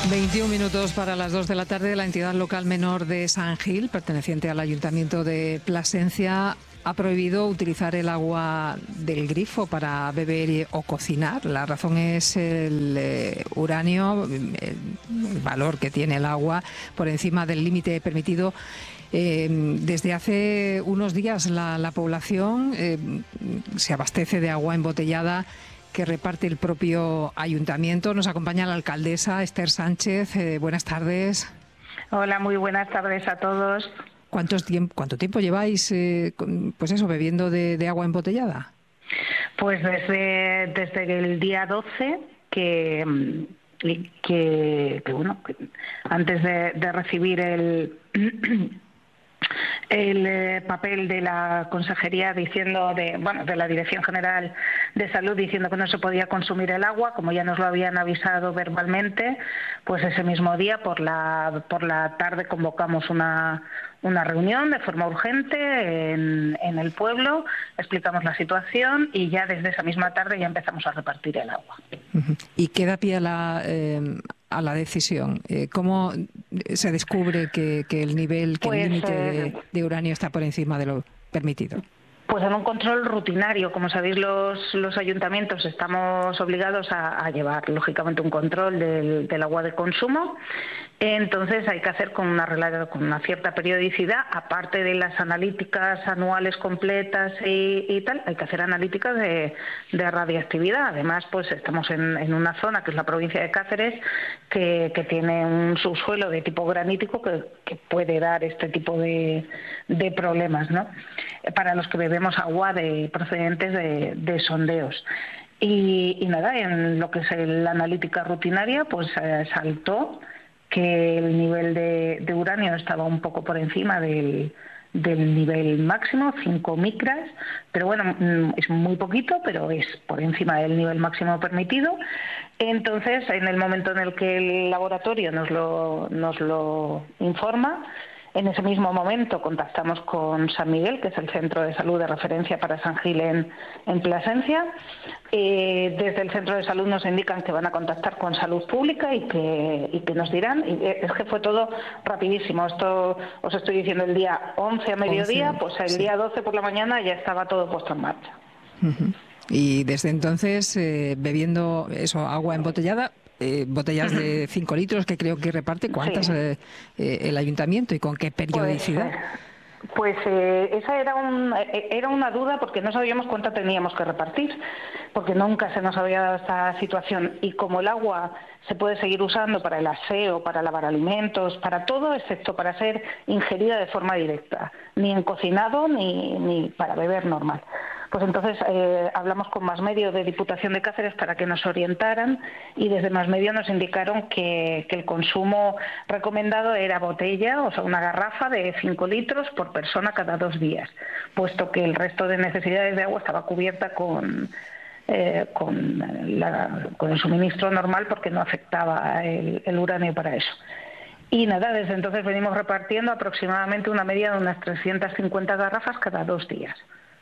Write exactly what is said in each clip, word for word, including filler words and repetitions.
veintiún minutos para las dos de la tarde. La entidad local menor de San Gil, perteneciente al Ayuntamiento de Plasencia, ha prohibido utilizar el agua del grifo para beber o cocinar. La razón es el eh, uranio, el, el valor que tiene el agua por encima del límite permitido. Eh, desde hace unos días la, la población eh, se abastece de agua embotellada que reparte el propio ayuntamiento. Nos acompaña la alcaldesa Esther Sánchez. Eh, buenas tardes. Hola, muy buenas tardes a todos. ¿Cuántos tiempo, ¿Cuánto tiempo lleváis eh, pues eso, bebiendo de, de agua embotellada? Pues desde, desde el día doce, que, que, que bueno, que antes de, de recibir el... el eh, papel de la Consejería diciendo de bueno de la Dirección General de Salud diciendo que no se podía consumir el agua, como ya nos lo habían avisado verbalmente, pues ese mismo día por la por la tarde convocamos una una reunión de forma urgente en, en el pueblo, explicamos la situación y ya desde esa misma tarde ya empezamos a repartir el agua. ¿Y qué da pie a la eh, a la decisión? Eh, ¿Cómo se descubre que, que el nivel, que pues, el límite eh, de, de uranio está por encima de lo permitido? Pues en un control rutinario. Como sabéis, los, los ayuntamientos estamos obligados a, a llevar, lógicamente, un control del, del agua de consumo. Entonces hay que hacer con una, con una cierta periodicidad, aparte de las analíticas anuales completas y, y tal, hay que hacer analíticas de, de radiactividad. Además, pues estamos en, en una zona, que es la provincia de Cáceres, que, que tiene un subsuelo de tipo granítico que, que puede dar este tipo de, de problemas, ¿no? Para los que bebemos agua de procedentes de, de sondeos. Y, y nada, en lo que es la analítica rutinaria, pues eh, saltó que el nivel de, de uranio estaba un poco por encima del, del nivel máximo, cinco micras, pero bueno, es muy poquito, pero es por encima del nivel máximo permitido. Entonces, en el momento en el que el laboratorio nos lo, nos lo informa, en ese mismo momento contactamos con San Miguel, que es el centro de salud de referencia para San Gil en, en Plasencia. Eh, desde el centro de salud nos indican que van a contactar con Salud Pública y que, y que nos dirán. Y es que fue todo rapidísimo. Esto os estoy diciendo el día once a mediodía, once, pues el sí. día doce por la mañana ya estaba todo puesto en marcha. Uh-huh. Y desde entonces, eh, bebiendo eso, agua embotellada, eh, botellas de cinco litros que creo que reparte, ¿cuántas sí. eh, eh, el ayuntamiento y con qué periodicidad? Pues, pues eh, esa era, un, era una duda porque no sabíamos cuánta teníamos que repartir, porque nunca se nos había dado esta situación. Y como el agua se puede seguir usando para el aseo, para lavar alimentos, para todo, excepto para ser ingerida de forma directa, ni en cocinado ni, ni para beber normal. Pues entonces eh, hablamos con Más Medio de Diputación de Cáceres para que nos orientaran y desde Más Medio nos indicaron que, que el consumo recomendado era botella, o sea, una garrafa de cinco litros por persona cada dos días, puesto que el resto de necesidades de agua estaba cubierta con, eh, con, la, con el suministro normal porque no afectaba el, el uranio para eso. Y nada, desde entonces venimos repartiendo aproximadamente una media de unas trescientas cincuenta garrafas cada dos días.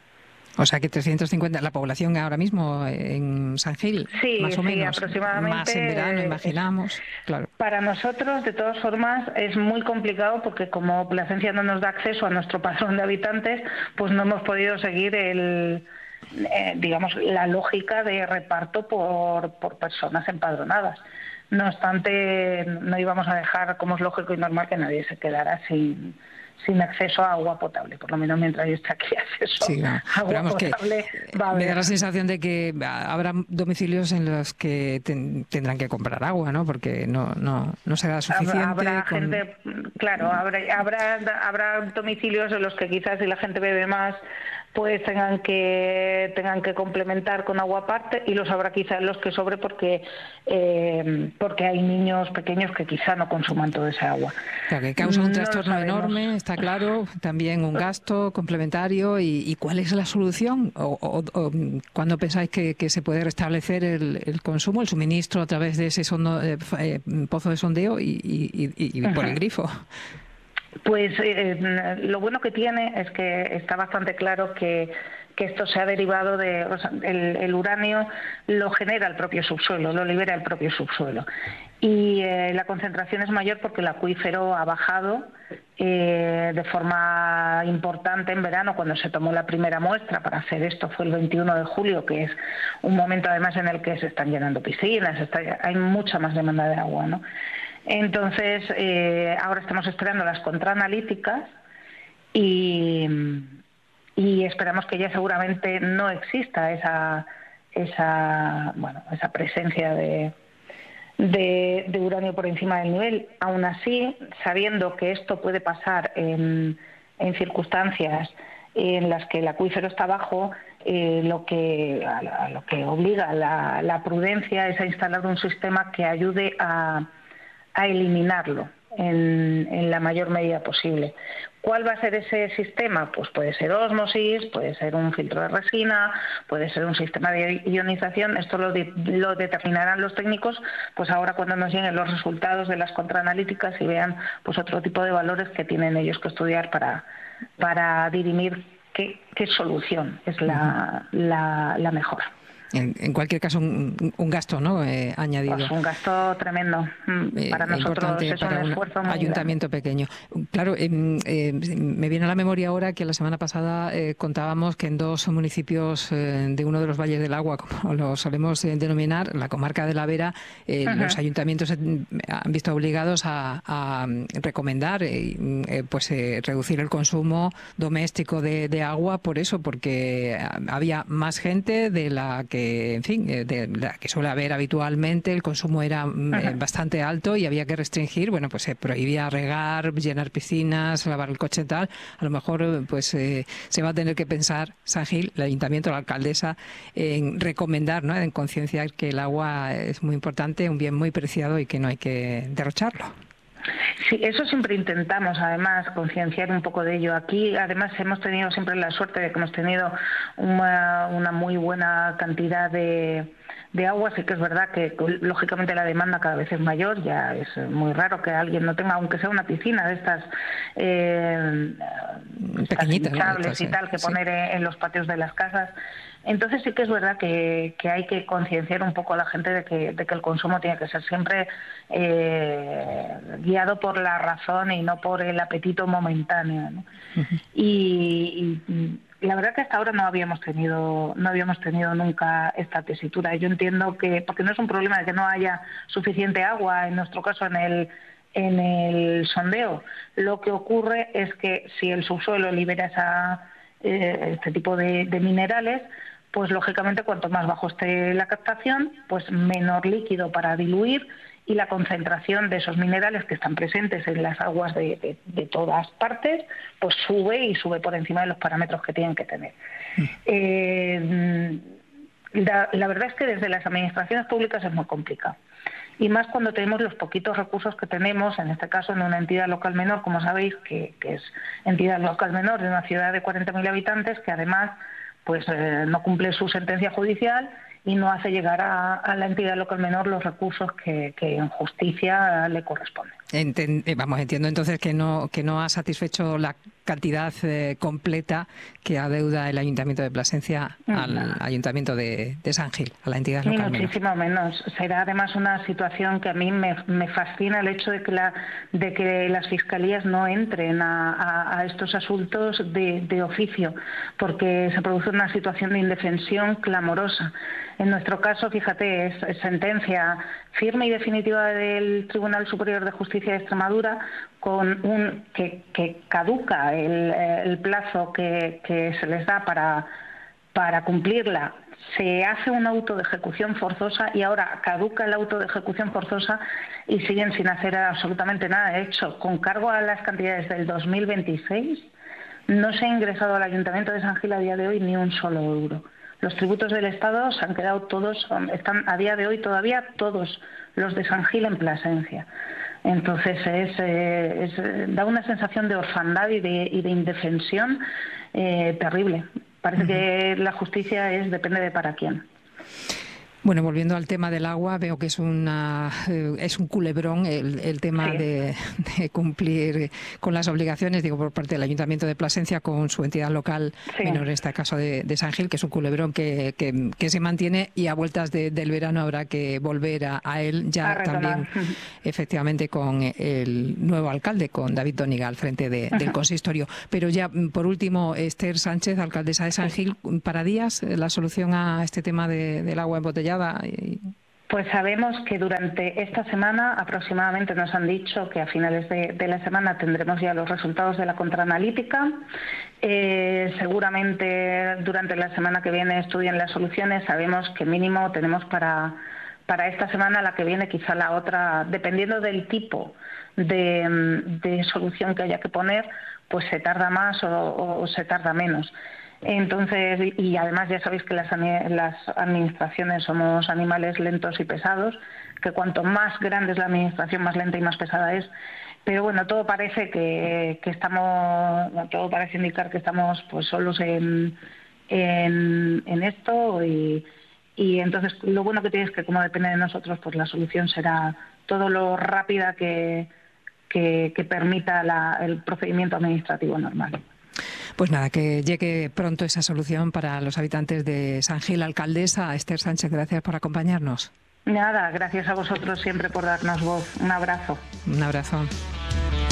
O sea que trescientos cincuenta, la población ahora mismo en San Gil, sí, más o sí, menos, aproximadamente, más en verano, imaginamos. Claro. Para nosotros, de todas formas, es muy complicado porque como Plasencia no nos da acceso a nuestro padrón de habitantes, pues no hemos podido seguir el, eh, digamos, la lógica de reparto por, por personas empadronadas. No obstante, no íbamos a dejar, como es lógico y normal, que nadie se quedara sin... sin acceso a agua potable, por lo menos mientras yo esté aquí acceso sí, no. a agua potable. Va a haber. Me da la sensación de que habrá domicilios en los que ten, tendrán que comprar agua, ¿no? Porque no no no será suficiente. Habrá con... gente, claro, habrá, habrá habrá domicilios en los que quizás si la gente bebe más, pues tengan que tengan que complementar con agua aparte, y los habrá quizás los que sobre porque eh, porque hay niños pequeños que quizá no consuman toda esa agua. Claro, que causa un trastorno no enorme, está claro, también un gasto complementario. ¿Y, y cuál es la solución? ¿O, o, o cuándo pensáis que, que se puede restablecer el, el consumo, el suministro a través de ese sondo, eh, eh, pozo de sondeo y, y, y, y por el grifo? Pues eh, lo bueno que tiene es que está bastante claro que que esto se ha derivado de... O sea, el, el uranio lo genera el propio subsuelo, lo libera el propio subsuelo. Y eh, la concentración es mayor porque el acuífero ha bajado eh, de forma importante en verano, cuando se tomó la primera muestra para hacer esto, fue el veintiuno de julio, que es un momento además en el que se están llenando piscinas, está, hay mucha más demanda de agua, ¿no? Entonces, eh, ahora estamos esperando las contraanalíticas y, y esperamos que ya seguramente no exista esa, esa, bueno, esa presencia de... De, de uranio por encima del nivel. Aún así, sabiendo que esto puede pasar en, en circunstancias en las que el acuífero está bajo, eh, lo que a, a lo que obliga la, la prudencia es a instalar un sistema que ayude a, a eliminarlo en, en la mayor medida posible. ¿Cuál va a ser ese sistema? Pues puede ser ósmosis, puede ser un filtro de resina, puede ser un sistema de ionización. Esto lo, de, lo determinarán los técnicos pues ahora cuando nos lleguen los resultados de las contraanalíticas y vean pues otro tipo de valores que tienen ellos que estudiar para, para dirimir qué, qué solución es la, la, la mejor. En, en cualquier caso, un, un gasto, ¿no? Eh, añadido. Pues un gasto tremendo. Para eh, nosotros es para un esfuerzo un muy ayuntamiento grande. Pequeño. Claro, eh, eh, me viene a la memoria ahora que la semana pasada eh, contábamos que en dos municipios eh, de uno de los valles del agua, como lo solemos eh, denominar, la comarca de la Vera, eh, uh-huh. los ayuntamientos han visto obligados a, a recomendar eh, eh, pues eh, reducir el consumo doméstico de, de agua por eso, porque había más gente de la que en fin, de la que suele haber habitualmente, el consumo era eh, bastante alto y había que restringir, bueno, pues se prohibía regar, llenar piscinas, lavar el coche y tal. A lo mejor pues eh, se va a tener que pensar San Gil, el ayuntamiento, la alcaldesa, en recomendar, ¿no?, en concienciar que el agua es muy importante, un bien muy preciado y que no hay que derrocharlo. Sí, eso siempre intentamos, además, concienciar un poco de ello. Aquí, además, hemos tenido siempre la suerte de que hemos tenido una, una muy buena cantidad de, de agua. Sí que es verdad que, lógicamente, la demanda cada vez es mayor. Ya es muy raro que alguien no tenga, aunque sea una piscina de estas eh, pequeñitas, hinchables, ¿no?, y tal, que sí, poner en los patios de las casas. Entonces sí que es verdad que, que hay que concienciar un poco a la gente de que, de que el consumo tiene que ser siempre eh, guiado por la razón y no por el apetito momentáneo, ¿no? Uh-huh. y, y la verdad que hasta ahora no habíamos tenido no habíamos tenido nunca esta tesitura. Yo entiendo que, porque no es un problema de que no haya suficiente agua, en nuestro caso en el en el sondeo, lo que ocurre es que si el subsuelo libera esa este tipo de, de minerales, pues lógicamente cuanto más bajo esté la captación, pues menor líquido para diluir y la concentración de esos minerales que están presentes en las aguas de, de, de todas partes, pues sube y sube por encima de los parámetros que tienen que tener. Mm. Eh, la, la verdad es que desde las administraciones públicas es muy complicado. Y más cuando tenemos los poquitos recursos que tenemos, en este caso en una entidad local menor, como sabéis, que, que es entidad local menor de una ciudad de cuarenta mil habitantes, que además pues eh, no cumple su sentencia judicial y no hace llegar a, a la entidad local menor los recursos que, que en justicia le corresponden. Enten, vamos, entiendo entonces que no que no ha satisfecho la cantidad eh, completa que adeuda el Ayuntamiento de Plasencia al no. Ayuntamiento de, de San Gil, a la entidad Ni local. Muchísimo menos. menos. Será además una situación que a mí me, me fascina, el hecho de que la de que las fiscalías no entren a, a, a estos asuntos de, de oficio, porque se produce una situación de indefensión clamorosa. En nuestro caso, fíjate, es, es sentencia firme y definitiva del Tribunal Superior de Justicia de Extremadura, con un que, que caduca el, el plazo que, que se les da para, para cumplirla. Se hace un auto de ejecución forzosa y ahora caduca el auto de ejecución forzosa y siguen sin hacer absolutamente nada. De hecho, con cargo a las cantidades del dos mil veintiséis, no se ha ingresado al Ayuntamiento de San Gil a día de hoy ni un solo euro. Los tributos del Estado se han quedado todos, están a día de hoy todavía todos los de San Gil en Plasencia. Entonces es, eh, es, da una sensación de orfandad y de, y de indefensión eh, terrible. Parece uh-huh. que la justicia es depende de para quién. Bueno, volviendo al tema del agua, veo que es una eh, es un culebrón el, el tema sí. de, de cumplir con las obligaciones, digo, por parte del Ayuntamiento de Plasencia con su entidad local, sí. menor en este caso de, de San Gil, que es un culebrón que, que, que se mantiene, y a vueltas de, del verano habrá que volver a, a él ya a también, efectivamente, con el nuevo alcalde, con David Dóniga al frente de, del consistorio. Pero ya, por último, Esther Sánchez, alcaldesa de San Gil, ¿para días la solución a este tema de, del agua embotellada? Pues sabemos que durante esta semana aproximadamente nos han dicho que a finales de, de la semana tendremos ya los resultados de la contraanalítica. Eh, seguramente durante la semana que viene estudian las soluciones. Sabemos que mínimo tenemos para, para esta semana, la que viene quizá la otra, dependiendo del tipo de, de solución que haya que poner, pues se tarda más o, o se tarda menos. Entonces, y además ya sabéis que las, las administraciones somos animales lentos y pesados, que cuanto más grande es la administración, más lenta y más pesada es. Pero bueno, todo parece que, que estamos, todo parece indicar que estamos pues solos en, en, en esto y, y entonces lo bueno que tiene es que como depende de nosotros, pues la solución será todo lo rápida que, que, que permita la, el procedimiento administrativo normal. Pues nada, que llegue pronto esa solución para los habitantes de San Gil. Alcaldesa Esther Sánchez, gracias por acompañarnos. Nada, gracias a vosotros siempre por darnos voz. Un abrazo. Un abrazo.